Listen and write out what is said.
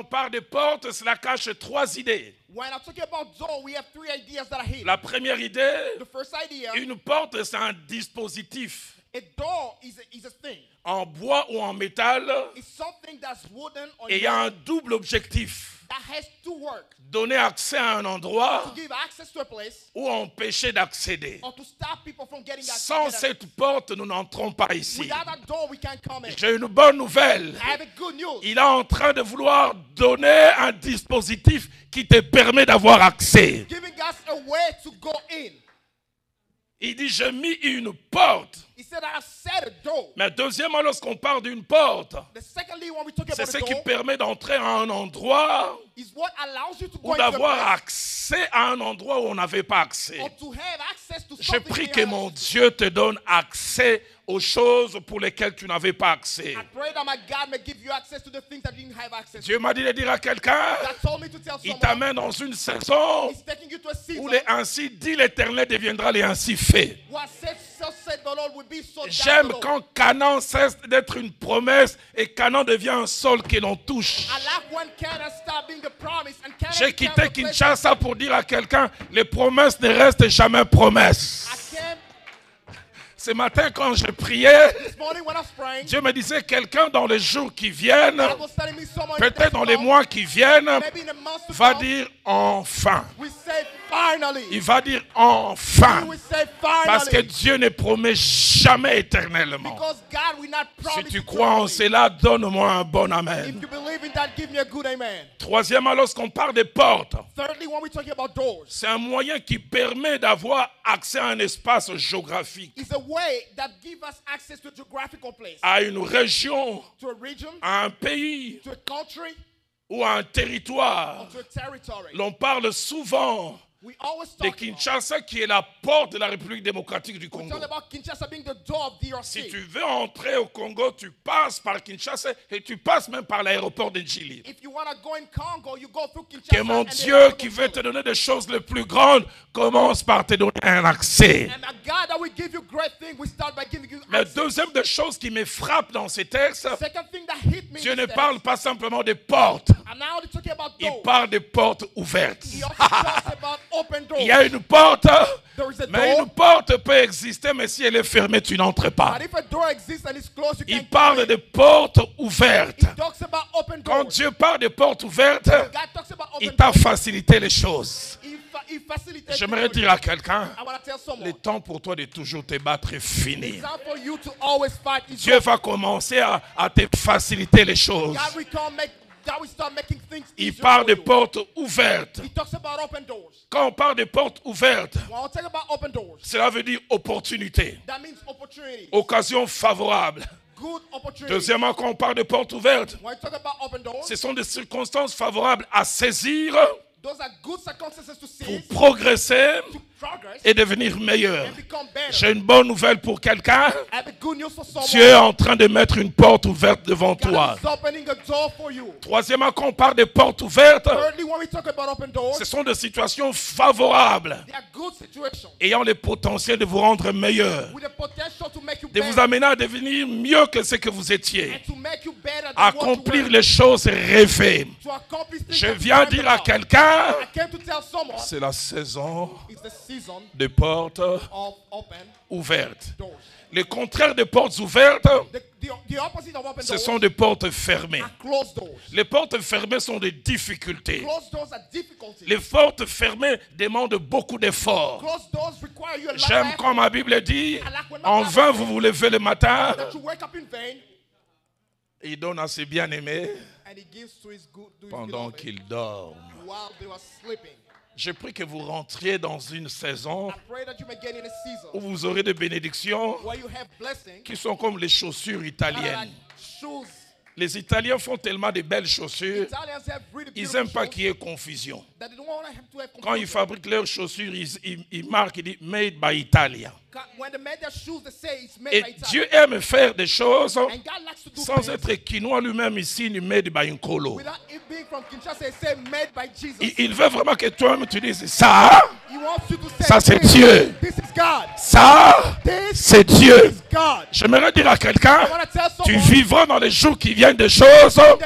On parle des portes, cela cache 3 idées. When I'm talking about door, we have 3 ideas that are hidden. La première idée, The first idea, une porte, c'est un dispositif a door is a thing. en bois ou en métal, It's something that's wooden or et il y a un metal double objectif. that has to work Donner accès à un endroit to give access to a place ou empêcher d'accéder. or to stop people from getting Sans access. cette porte, nous n'entrons pas ici. Without that door, we can't come in. J'ai une bonne nouvelle. I have a good news. Il est en train de vouloir donner un dispositif qui te permet d'avoir accès. Giving us a way to go in. Il dit, j'ai mis une porte. He said, I set a door. Mais deuxièmement, lorsqu'on parle d'une porte, The secondly, when we talk c'est about ce a qui door, permet d'entrer à un endroit is what allows you to go ou into a d'avoir place accès à un endroit où on n'avait pas accès. or to have access to Je something prie we que have mon access Dieu te donne accès aux choses pour lesquelles tu n'avais pas accès. to. I pray that my God may give you access to the things that you didn't have access to. Dieu m'a dit de dire à quelqu'un, God told me to tell il someone, t'amène dans une saison He's taking you to a où season les ainsi dit l'Éternel deviendra les ainsi fait. what said the Lord will be so J'aime down the Lord. quand Canaan cesse d'être une promesse et Canaan devient un sol que l'on touche. I like when Canada stop being the promise and Canada J'ai became quitté the place. Kinshasa pour dire à quelqu'un, les promesses ne restent jamais promesses. I came Ce matin, quand je priais, this morning when I was praying, Dieu me disait, quelqu'un dans les jours qui viennent, God was telling me someone peut-être dans les mois qui viennent, maybe in the months to va come, dire enfin. we say finally. Il va dire enfin. We say Parce que finally. Dieu ne promet jamais éternellement. Because God will not Si promise tu crois en eternally. cela, donne-moi un bon If amen. you believe in that, give me a good amen. Troisièmement, lorsqu'on parle des portes, Thirdly, when we're talking about doors, c'est un moyen qui permet d'avoir accès à un espace géographique, it's a way that gives us access to a geographical place, à une région, to a region, à un pays to a country, ou à un or territoire. to a territory. L'on parle souvent We always de talk about, Kinshasa qui est la porte de la République démocratique du we Congo. talk about Kinshasa being the door of DRC. Si tu veux entrer au Congo, tu passes par Kinshasa et tu passes même par l'aéroport de Djili. If you want to go in Congo, you go through Kinshasa. Que mon and then Dieu you go qui to veut te Chile. donner des choses les plus grandes commence par te donner un accès. And a God that will give you great things, we start by giving you La access. deuxième des choses qui me frappe dans ces textes, Second thing that hit me Dieu in ne this parle text, pas simplement des portes, and now we're talking about il doors. parle des portes ouvertes. He also talks about open doors. Il y a une porte, There is a mais door, une porte peut exister, mais si elle est fermée, tu n'entres pas. but if a door exists and it's closed, you Il can't parle go in. des portes ouvertes. He talks about open Quand doors. Dieu parle des portes ouvertes, God talks about il open t'a doors. facilité les choses. He facilitates J'aimerais things. dire à quelqu'un, I want to tell le someone, temps pour toi de toujours te battre est fini. it's time for you to always fight. It's Dieu va commencer à te faciliter les choses. God will start making things Il easier parle for des you. portes ouvertes. He talks about open doors. Quand on parle des portes ouvertes, When I talk about open doors, cela veut dire opportunité, that means opportunity, occasion favorable. good opportunity. Deuxièmement, quand on parle de portes ouvertes, When I talk about open doors, ce sont des circonstances favorables à saisir those are good circumstances to pour seize, progresser to progress, et devenir meilleur. and become better. J'ai une bonne nouvelle pour quelqu'un. I have a good news for someone. Dieu est en train de mettre une porte ouverte devant toi. God is opening a door for you. Troisièmement, quand on parle des portes ouvertes, Thirdly, when we talk about open doors, ce sont des situations favorables they are good situations ayant le potentiel de vous rendre meilleur, with the potential to make you de vous better amener à devenir mieux que ce que vous étiez, and to make you better than what you accomplir were, les choses rêvées. to accomplish things Je that you viens dreamed dire à about. quelqu'un, I came to tell someone c'est la saison it's the season des portes of open ouvertes. doors. Le contraire des portes ouvertes, The opposite of open ce doors sont des portes fermées. are closed doors. Les portes fermées sont des difficultés. Closed doors are difficulties. Les portes fermées demandent beaucoup d'efforts. Closed doors require you a lot of J'aime effort. quand ma Bible dit, en vain vous vous levez le matin, That you wake up in vain il donne à ses bien-aimés and he gives to his good to his pendant beloved qu'ils dorment. while they were sleeping. Je prie que vous rentriez dans une saison I pray that you may get in a season où vous aurez des bénédictions where you have blessing qui sont comme les chaussures that are like italiennes. shoes. Les Italiens font tellement de belles chaussures, Italians have really ils beautiful n'aiment pas shoes qu'il y ait confusion. that they don't want to have Quand ils confusion. fabriquent leurs chaussures, ils marquent, ils disent « Made by Italia ». When they made their shoes, they say it's made Et by Italy. Dieu aime faire des choses And God likes to do sans things être quinois lui-même ici, ni made by Nkolo. without it being from Kinshasa. They say made by Jesus. Il veut vraiment que toi-même tu dises ça, He wants you to say ça c'est this. Dieu, This is God. ça This c'est Dieu. is God. J'aimerais dire à quelqu'un, I want to tell tu someone vivras dans les jours qui viennent des choses